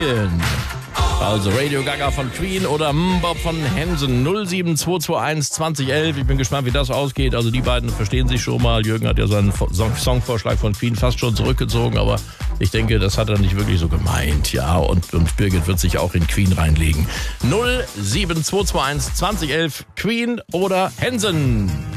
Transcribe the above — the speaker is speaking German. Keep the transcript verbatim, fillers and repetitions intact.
Also Radio Gaga von Queen oder Mbop von Hansen. null sieben zwei zwei eins zwanzig elf. Ich bin gespannt, wie das ausgeht. Also die beiden verstehen sich schon mal. Jürgen hat ja seinen Song- Songvorschlag von Queen fast schon zurückgezogen, aber ich denke, das hat er nicht wirklich so gemeint. Ja, und, und Birgit wird sich auch in Queen reinlegen. null sieben zwei zwei eins zwanzig elf. Queen oder Hansen.